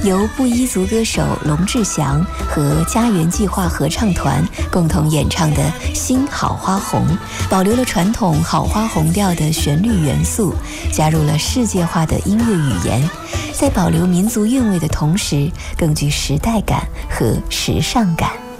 由布依族歌手龙志祥和家园计划合唱团共同演唱的《新好花红》，保留了传统好花红调的旋律元素，加入了世界化的音乐语言，在保留民族韵味的同时，更具时代感和时尚感。